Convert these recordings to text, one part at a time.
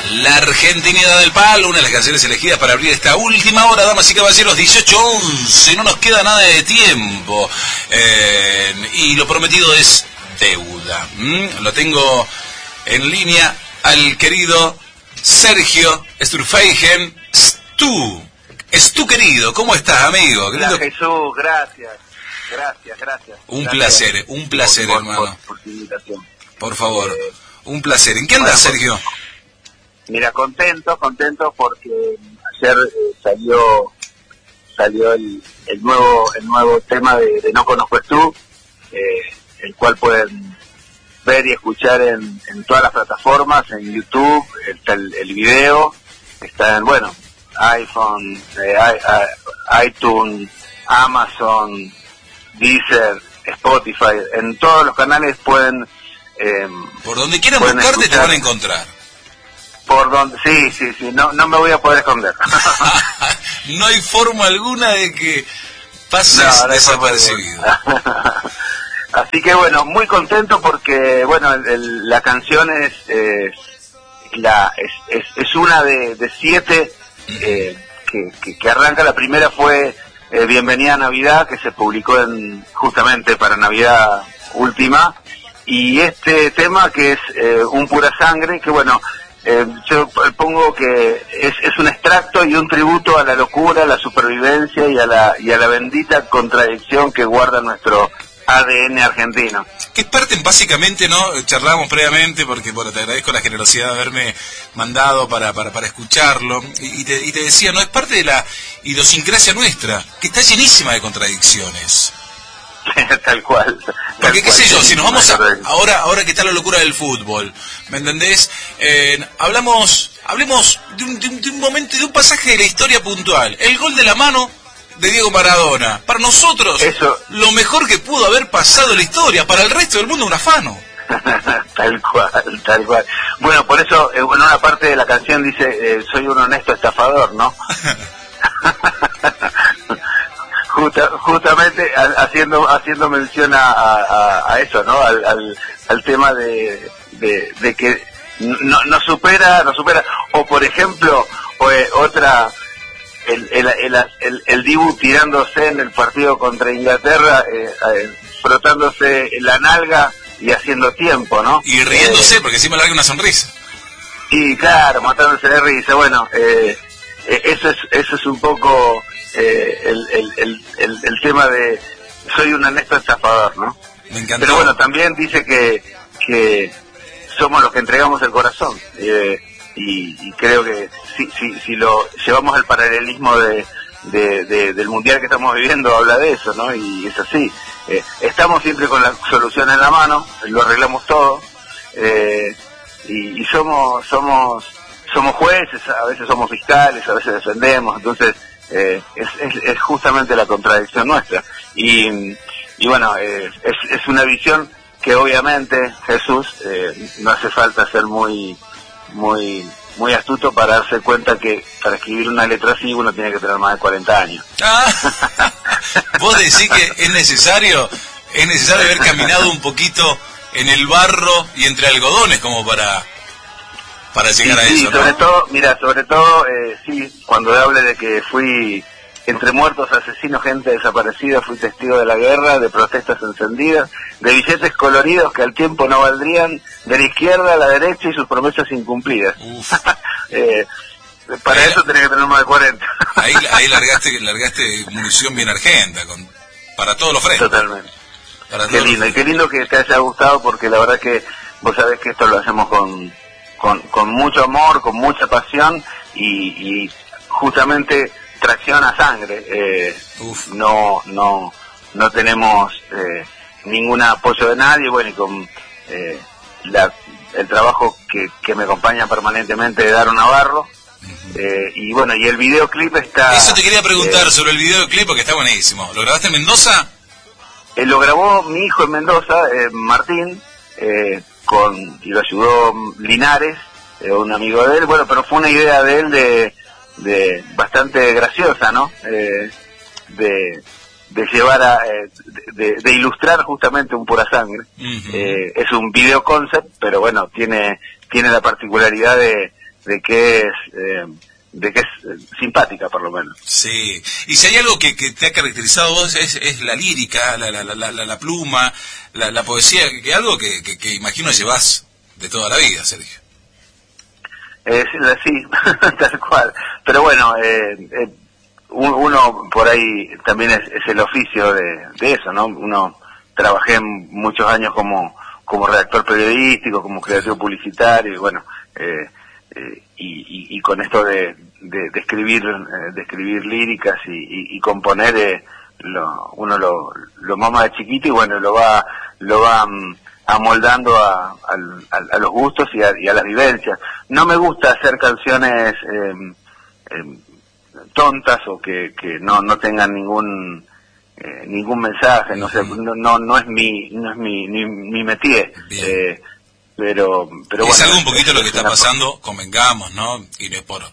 La Argentinidad del Palo, una de las canciones elegidas para abrir esta última hora, damas y caballeros, 18:11, no nos queda nada de tiempo, y lo prometido es deuda. Lo tengo en línea al querido Sergio Sturfeigen. Stu querido, ¿cómo estás, amigo? Hola, Jesús, gracias. Un placer, hermano. Por tu invitación. Por favor, un placer. ¿En qué andas, Sergio? Mira, contento porque ayer salió el nuevo tema de No Conozco Tú, el cual pueden ver y escuchar en todas las plataformas, en YouTube, está el video, está en, iPhone, iTunes, Amazon, Deezer, Spotify, en todos los canales pueden... por donde quieran buscarte escuchar, te van a encontrar. Por donde, sí, no me voy a poder esconder. No hay forma alguna de que pases desapercibido. Así que muy contento porque la canción es una de 7 que arranca. La primera fue Bienvenida a Navidad, que se publicó justamente para Navidad última, y este tema que es Un Pura Sangre, que yo pongo que es un extracto y un tributo a la locura, a la supervivencia y a la bendita contradicción que guarda nuestro ADN argentino. Que es parte, básicamente, ¿no? Charlábamos previamente, porque te agradezco la generosidad de haberme mandado para escucharlo, y te decía, ¿no? Es parte de la idiosincrasia nuestra, que está llenísima de contradicciones. Tal cual. Porque qué sé yo, si nos vamos ahora que está la locura del fútbol, ¿me entendés? Hablemos de un momento, de un pasaje de la historia puntual, el gol de la mano de Diego Maradona. Para nosotros, lo mejor que pudo haber pasado en la historia, para el resto del mundo un afano. Tal cual. Bueno, por eso, en una parte de la canción dice, soy un honesto estafador, ¿no? Justamente haciendo mención a eso, ¿no? Al tema de que no supera, o por ejemplo, otra, el Dibu tirándose en el partido contra Inglaterra, frotándose la nalga y haciendo tiempo, ¿no? Y riéndose, porque encima larga una sonrisa. Y claro, matándose de risa. Eso es un poco el tema de soy un honesto estafador, ¿no? Me encantó. Pero también dice que somos los que entregamos el corazón, y creo que si lo llevamos al paralelismo del mundial que estamos viviendo, habla de eso, ¿no? Y es así. Estamos siempre con la solución en la mano, lo arreglamos todo, y somos jueces, a veces somos fiscales, a veces defendemos, entonces es justamente la contradicción nuestra, y es una visión que obviamente, Jesús, no hace falta ser muy astuto para darse cuenta que para escribir una letra así uno tiene que tener más de 40 años. Vos decís que es necesario haber caminado un poquito en el barro y entre algodones como para llegar a eso, ¿no? Sobre todo, cuando hable de que fui entre muertos, asesinos, gente desaparecida, fui testigo de la guerra, de protestas encendidas, de billetes coloridos que al tiempo no valdrían, de la izquierda a la derecha y sus promesas incumplidas. Para eso tenés que tener más de 40. Ahí largaste munición bien argenta, para todos los frentes. Totalmente. Qué lindo, y qué lindo que te haya gustado, porque la verdad que vos sabés que esto lo hacemos con mucho amor, con mucha pasión, y justamente tracción a sangre. No tenemos ningún apoyo de nadie, y con el trabajo que me acompaña permanentemente de Daro Navarro, y el videoclip está... Eso te quería preguntar sobre el videoclip, porque está buenísimo. ¿Lo grabaste en Mendoza? Lo grabó mi hijo en Mendoza, Martín, y lo ayudó Linares, un amigo de él, pero fue una idea de él de bastante graciosa, ¿no? De llevar de ilustrar justamente Un Pura Sangre. Es un video concept, pero tiene la particularidad de de que es simpática, por lo menos. Sí, y si hay algo que te ha caracterizado vos es la lírica, la pluma, la poesía, que algo que imagino llevas de toda la vida, Sergio. Sí, tal cual. Pero bueno, uno por ahí también es el oficio de eso, ¿no? Uno trabajé muchos años como redactor periodístico, como creativo publicitario, y bueno, y con esto de escribir líricas y componer, uno lo mama de chiquito y bueno, lo va amoldando a los gustos y a las vivencias. No me gusta hacer canciones tontas o que no tengan ningún mensaje, no sé, no es mi métier. Pero es bueno, algo un poquito lo que está pasando, convengamos, ¿no? Y no es por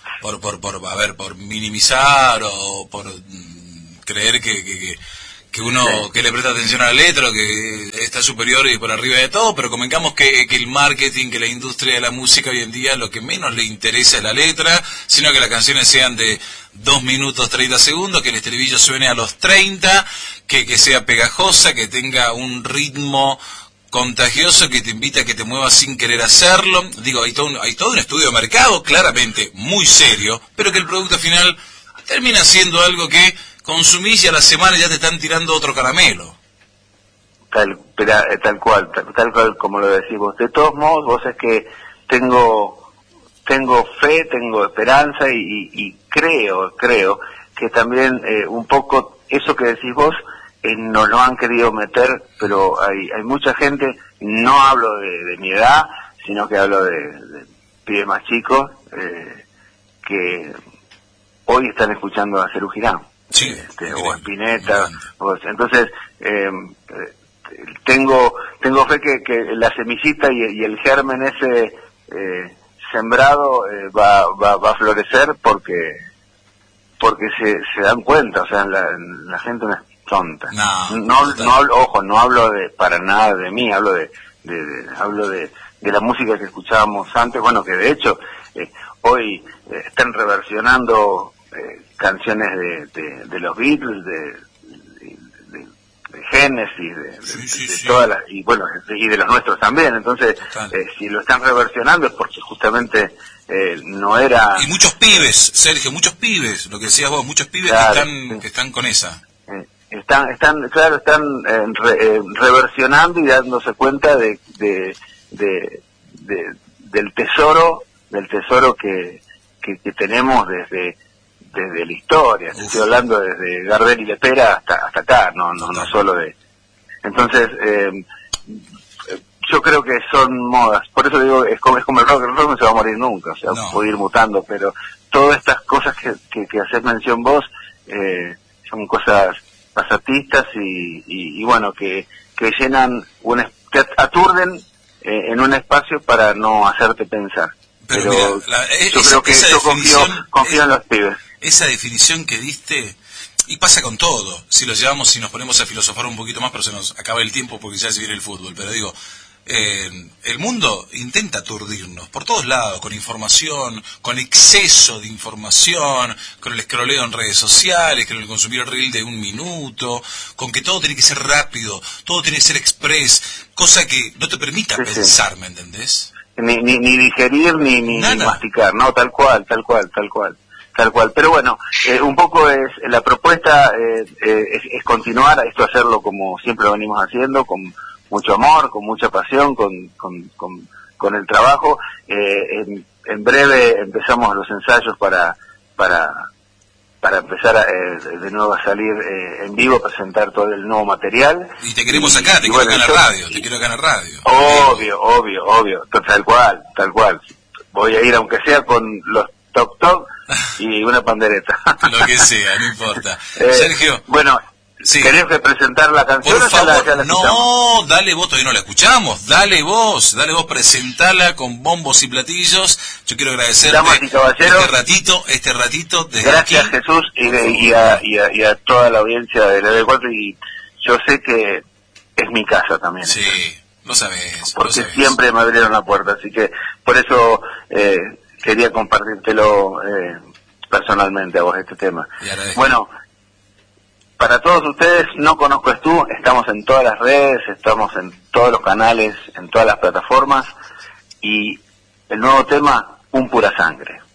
minimizar o por creer que uno sí, que le presta atención a la letra o que está superior y por arriba de todo, pero convengamos que el marketing, que la industria de la música hoy en día lo que menos le interesa es la letra, sino que las canciones sean de 2 minutos 30 segundos, que el estribillo suene a los 30, que sea pegajosa, que tenga un ritmo contagioso que te invita a que te muevas sin querer hacerlo. Digo, hay todo un estudio de mercado, claramente muy serio, pero que el producto final termina siendo algo que consumís y a la semana ya te están tirando otro caramelo. Tal cual como lo decís vos. De todos modos, vos es que tengo fe, tengo esperanza y creo que también un poco eso que decís vos nos lo han querido meter, pero hay mucha gente, no hablo de mi edad, sino que hablo de pibes más chicos, que hoy están escuchando a Serú Girán, sí, o a Spinetta, entonces tengo fe que la semillita y el germen ese sembrado va a florecer porque se dan cuenta, o sea, la gente no es tonta. No hablo para nada de mí, hablo de la música que escuchábamos antes, bueno, que de hecho hoy están reversionando canciones de los Beatles, de Genesis, todas las, y bueno, y de los nuestros también. Entonces, si lo están reversionando es porque justamente no era... Y muchos pibes, Sergio, muchos pibes, lo que decías vos, muchos pibes, claro, que están con esa. Están reversionando y dándose cuenta del tesoro que tenemos desde la historia. Estoy hablando desde Gardel y Lepera hasta acá, no solo de... Entonces, yo creo que son modas, por eso digo, es como el rock no se va a morir nunca, o sea, puede ir mutando, pero todas estas cosas que haces mención vos, son cosas pasatistas y bueno, que llenan, te aturden en un espacio para no hacerte pensar. Pero mira, yo creo que yo confío en los pibes. Esa definición que diste, y pasa con todo, si nos ponemos a filosofar un poquito más, pero se nos acaba el tiempo porque ya se viene el fútbol, pero digo, el mundo intenta aturdirnos por todos lados, con información, con exceso de información, con el escroleo en redes sociales, con el consumir el reel de 1 minuto, con que todo tiene que ser rápido, todo tiene que ser express, cosa que no te permita pensar, ¿me entendés? Ni digerir ni masticar, no, tal cual. Pero bueno, un poco es la propuesta es continuar esto, hacerlo como siempre lo venimos haciendo, con mucho amor, con mucha pasión, con el trabajo. En breve empezamos los ensayos para empezar de nuevo a salir en vivo, a presentar todo el nuevo material. Y te queremos acá, te quiero acá en la radio, te quiero acá en la radio. Obvio, tal cual. Voy a ir aunque sea con los toc y una pandereta. Lo que sea, no importa. Sergio. Bueno, sí. ¿Querés presentar la canción? Por favor, ya la no, dale vos, todavía no la escuchamos, dale vos, presentala con bombos y platillos. Yo quiero agradecerte damas y caballeros, este ratito desde gracias aquí. Jesús y a toda la audiencia de la D4, y yo sé que es mi casa también. Sí, lo sabés. Porque siempre me abrieron la puerta, así que por eso quería compartírtelo personalmente a vos este tema. Bueno, para todos ustedes, No Conozco Estú, estamos en todas las redes, estamos en todos los canales, en todas las plataformas, y el nuevo tema, Un Pura Sangre.